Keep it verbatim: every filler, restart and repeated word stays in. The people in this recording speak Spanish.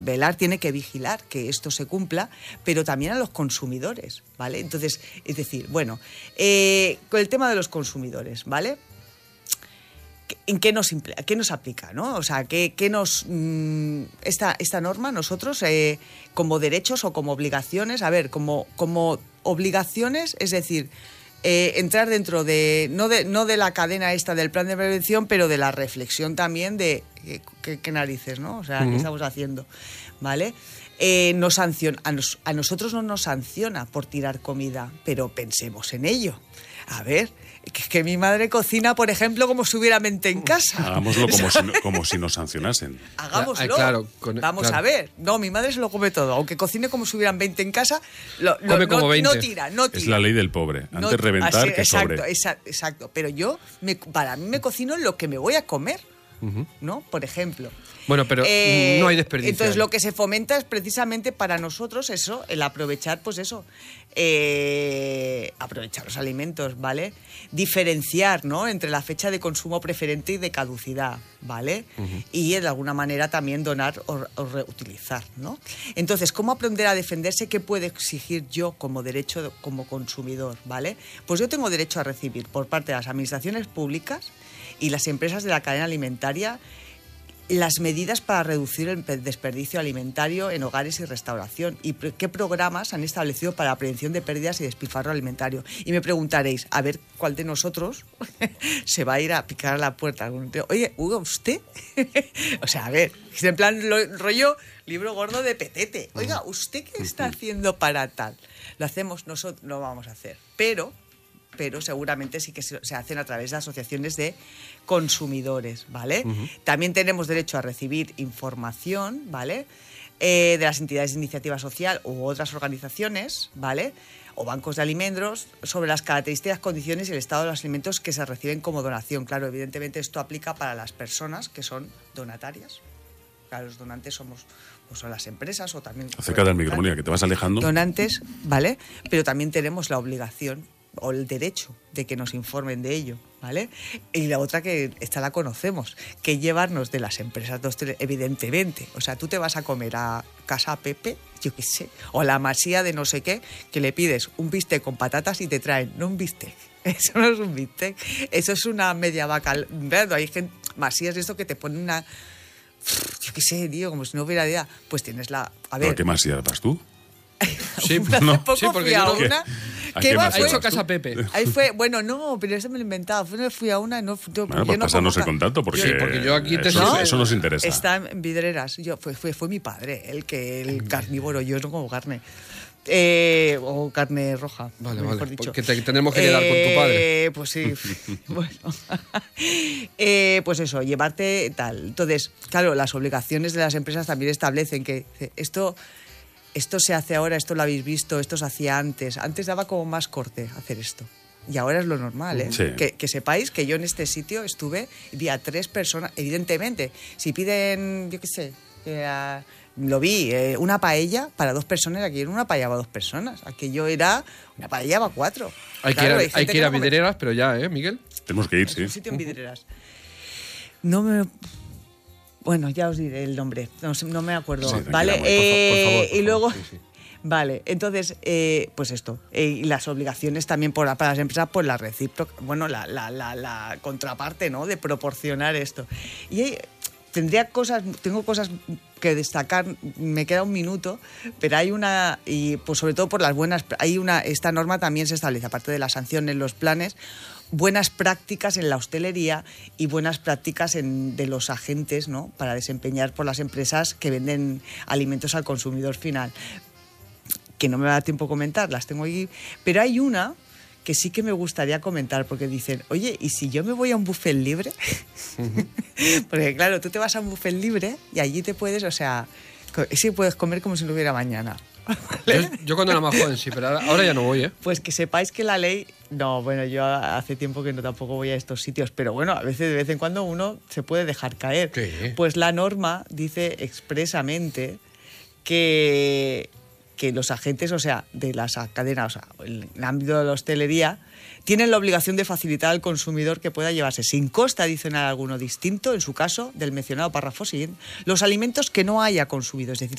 velar, tiene que vigilar que esto se cumpla, pero también a los consumidores, ¿vale? Entonces, es decir, bueno, eh, con el tema de los consumidores, ¿vale? ¿En qué nos, qué nos aplica, ¿no? O sea, ¿qué, qué nos mmm, esta, esta norma nosotros eh, como derechos o como obligaciones? A ver, como, como obligaciones, es decir, eh, entrar dentro de no, de no de la cadena esta del plan de prevención, pero de la reflexión también de qué, qué narices, ¿no? O sea, uh-huh. ¿qué estamos haciendo? ¿Vale? Eh, no sanciona, a, nos, a nosotros no nos sanciona por tirar comida, pero pensemos en ello. A ver, que, que mi madre cocina, por ejemplo, como si hubiera mente en casa. Hagámoslo como, si, como si nos sancionasen. Hagámoslo. Ah, claro, con, Vamos claro. a ver. No, mi madre se lo come todo. Aunque cocine como si hubieran veinte en casa, lo, lo, come como no, veinte. no tira, no tira. Es la ley del pobre. Antes no, reventar así, que exacto, sobre. Exacto, exacto. Pero yo, me, para mí me cocino lo que me voy a comer, uh-huh. ¿no? Por ejemplo. Bueno, pero eh, no hay desperdicio. Entonces, lo que se fomenta es precisamente para nosotros eso, el aprovechar, pues eso, eh, aprovechar los alimentos, ¿vale? Diferenciar, ¿no? Entre la fecha de consumo preferente y de caducidad, ¿vale? Uh-huh. Y de alguna manera también donar o, o reutilizar, ¿no? Entonces, ¿cómo aprender a defenderse? ¿Qué puedo exigir yo como derecho, como consumidor, ¿vale? Pues yo tengo derecho a recibir por parte de las administraciones públicas y las empresas de la cadena alimentaria las medidas para reducir el desperdicio alimentario en hogares y restauración y qué programas han establecido para la prevención de pérdidas y despilfarro alimentario. Y me preguntaréis, a ver cuál de nosotros se va a ir a picar a la puerta. Oye, Hugo, ¿usted? O sea, a ver, en plan lo, rollo libro gordo de Petete. Oiga, ¿usted qué está haciendo para tal? Lo hacemos nosotros, no lo vamos a hacer. Pero... pero seguramente sí que se hacen a través de asociaciones de consumidores, ¿vale? Uh-huh. También tenemos derecho a recibir información, ¿vale? Eh, de las entidades de iniciativa social u otras organizaciones, ¿vale? O bancos de alimentos sobre las características, condiciones y el estado de los alimentos que se reciben como donación. Claro, evidentemente esto aplica para las personas que son donatarias. Claro, los donantes somos... o son las empresas o también... Acerca del micrófono, que te vas alejando. Donantes, ¿vale? Pero también tenemos la obligación o el derecho de que nos informen de ello, ¿vale? Y la otra que esta la conocemos, que llevarnos de las empresas de hostelería, evidentemente. O sea, tú te vas a comer a Casa Pepe, yo qué sé, o a la Masía de no sé qué, que le pides un bistec con patatas y te traen, no un bistec. Eso no es un bistec, eso es una media vaca. Hay gente, Masías de esto que te pone una... Yo qué sé, tío, como si no hubiera idea. Pues tienes la... A ver... ¿Pero qué Masía vas tú? Sí, hace no, poco sí, porque fui a yo no... una... ¿A ¿Qué qué va? más Fue- Ha hecho vas tú? Casa Pepe. Ahí fue, bueno, no, pero eso me lo he inventado. Fui, fui a una y no... Yo, Bueno, yo pues no pásanos el como- contacto porque, Sí, porque yo aquí te- eso, ¿No? eso nos interesa. Está en Vidreras. Yo, fue, fue, fue mi padre, el que el carnívoro, yo no como carne. Eh, o carne roja, Vale, mejor vale, dicho. porque te tenemos que quedar con tu padre. Eh, Pues sí, bueno. Eh, pues eso, llevarte tal. Entonces, claro, las obligaciones de las empresas también establecen que esto, esto se hace ahora, esto lo habéis visto, esto se hacía antes. Antes daba como más corte hacer esto. Y ahora es lo normal, ¿eh? Sí. Que, que sepáis que yo en este sitio estuve y vi a tres personas, evidentemente, si piden, yo qué sé, eh, a- lo vi, eh, una paella para dos personas, aquí era una paella para dos personas, aquello era una paella para cuatro. Hay Claro, que ir a, hay gente que ir a no come- Vidreras, pero ya, ¿eh, Miguel? Tenemos que ir, Es sí. un sitio en Vidreras. No me... Bueno, ya os diré el nombre, no, sé- no me acuerdo, Sí, tranquila, ¿vale? por fa- por Eh, favor, por y luego... favor, sí, sí. Vale, entonces, eh, pues esto. Eh, y las obligaciones también por, para las empresas, pues la recíproca, bueno, la, la, la, la contraparte, ¿no? De proporcionar esto. Y hay- tendría cosas, tengo cosas que destacar, me queda un minuto, pero hay una, y pues sobre todo por las buenas, hay una, esta norma también se establece, aparte de las sanciones, los planes, buenas prácticas en la hostelería y buenas prácticas en, de los agentes, ¿no? Para desempeñar por las empresas que venden alimentos al consumidor final. Que no me da tiempo comentar, las tengo aquí, pero hay una que sí que me gustaría comentar, porque dicen, oye, ¿y si yo me voy a un buffet libre? Porque claro, tú te vas a un buffet libre y allí te puedes, o sea, co- sí puedes comer como si no hubiera mañana. Yo, yo cuando era más joven, sí, pero ahora, ahora ya no voy, ¿eh? Pues que sepáis que la ley... No, bueno, yo hace tiempo que no tampoco voy a estos sitios, pero bueno, a veces de vez en cuando uno se puede dejar caer. ¿Qué? Pues la norma dice expresamente que... que los agentes, o sea, de las cadenas, o sea, en el ámbito de la hostelería, tienen la obligación de facilitar al consumidor que pueda llevarse sin coste adicional alguno distinto, en su caso, del mencionado párrafo siguiente, los alimentos que no haya consumido. Es decir,